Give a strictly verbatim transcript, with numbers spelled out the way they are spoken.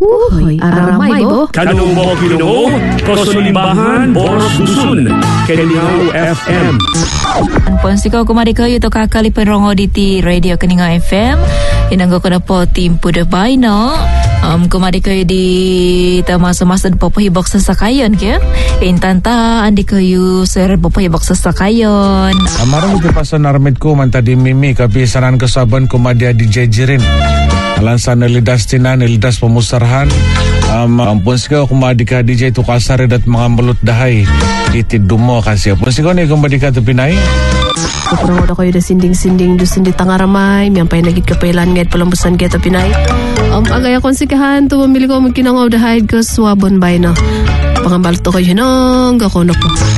Uy, aramay bo. Kanong mo kinuno, Kosulimbahan, Boros Dusun, Keningau F M. Pon sikaw kumari kayo to kakali perongo di ti Radio Keningau F M. Inanggo ko na po timpo de bayno. Um, kumari kayo di tamasa-masa po pohibok sa sakayon kaya. Intanta andi kayo sir po pohibok sa sakayon. Amarang iti pasan narmit ko man tadi mimi kapisanan kasaban kumadya di jejerin. Alansan nilidas tina, nilidas pamusarhan. Um, ampun sikaw kumadi ka D J to kasarid at mga mulut dahay. Itid mo kasi. Ampun sikaw na kumadi ka to Pinay. Kurang udah kayo da sinding-sinding do sindi tangaramay. Miyampay nagit kapailan ngayon palambusan kaya to Pinay. Um, agaya konsikahan to mamili ko magkinangaw dahay ko swabon bay na. Pangambalto kayo hinang gakono po.